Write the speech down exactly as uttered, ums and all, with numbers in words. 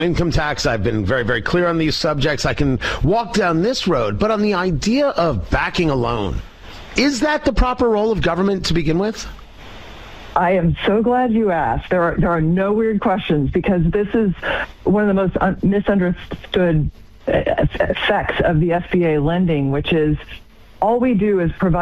income tax. I've been very, very clear on these subjects. I can walk down this road. But on the idea of backing a loan, is that the proper role of government to begin with? I am so glad you asked. There are there are no weird questions, because this is one of the most un- misunderstood effects of the S B A lending, which is all we do is provide